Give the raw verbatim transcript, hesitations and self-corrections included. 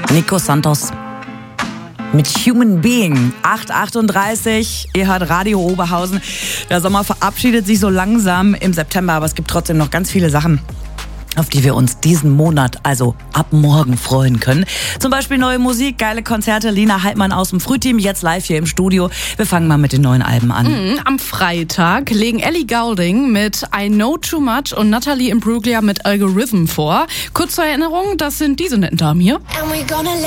Nico Santos mit Human Being. acht Uhr achtunddreißig, ihr hört Radio Oberhausen. Der Sommer verabschiedet sich so langsam im September, aber es gibt trotzdem noch ganz viele Sachen, auf die wir uns diesen Monat, also ab morgen, freuen können. Zum Beispiel neue Musik, geile Konzerte. Lina Heidmann aus dem Frühteam, jetzt live hier im Studio. Wir fangen mal mit den neuen Alben an. Mhm, am Freitag legen Ellie Goulding mit I Know Too Much und Natalie Imbruglia mit Algorithm vor. Kurz zur Erinnerung, das sind diese netten Damen hier.